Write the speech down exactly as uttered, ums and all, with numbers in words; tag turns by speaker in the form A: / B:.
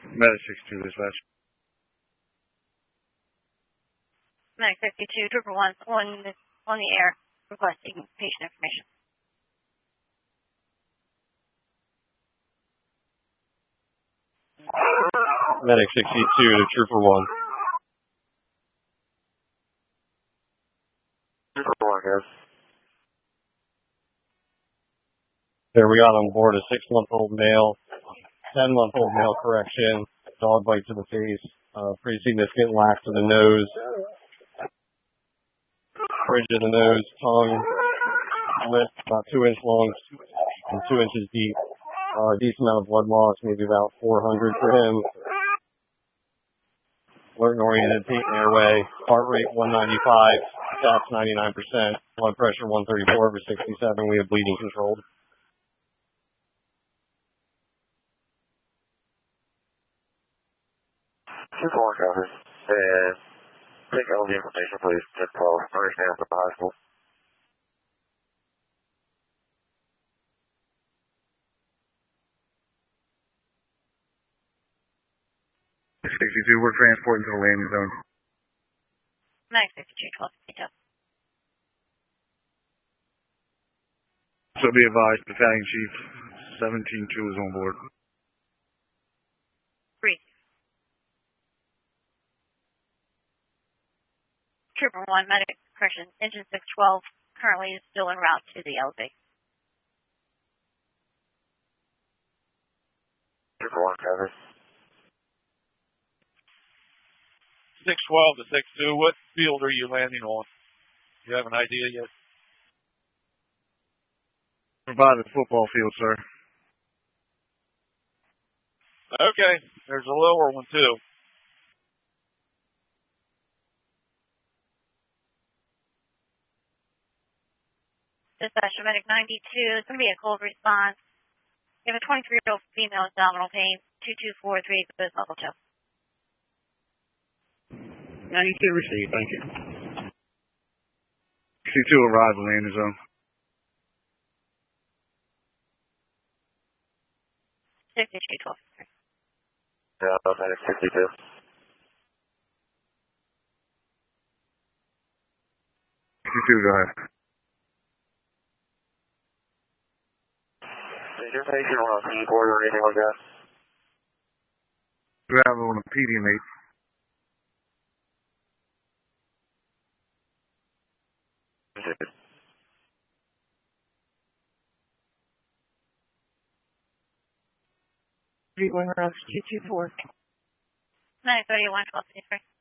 A: Medic sixty-two dispatch.
B: Medic sixty-two, Trooper one on the, on the air requesting patient information.
C: Medic sixty-two to Trooper one.
D: Trooper one, guys.
C: There we got on board a six-month-old male, ten-month-old male correction, dog bite to the face, uh, pretty significant lack to the nose, bridge of the nose, tongue, lip about two inch long and two inches deep. Uh, decent amount of blood loss, maybe about four hundred for him. Alert and oriented, patent airway, heart rate one ninety-five, stats ninety-nine percent, blood pressure one thirty-four over sixty-seven. We have bleeding controlled.
D: Trooper one, copy. And take all the information, please. ten twelve. Understand from the hospital.
A: sixty-two, we're transporting to the landing zone.
B: Medic sixty-two, twelve fifty-two.
A: So be advised, Battalion Chief seventeen two is on board.
B: Three. Trooper one, medic, correction, engine six twelve, currently is still en route to the L V.
D: Trooper one, copy.
E: six twelve to six two, what field are you landing on? Do you have an idea yet?
A: Provide the football field, sir.
E: Okay, there's a lower one too.
B: Dispatch medic ninety-two, it's going to be a cold response. You have a twenty-three-year-old female abdominal pain, two two four three, goes level two.
F: ninety-two received, thank you.
A: sixty-two arrival landing zone.
B: sixty-two, twelve.
D: Yeah, medic sixty-two.
A: sixty-two, go ahead.
D: Is your patient on a keyboard or anything like that?
A: We have on a Pediamate.
F: Three one Ross two two four.
B: nine thirty-one, twelve fifty-three.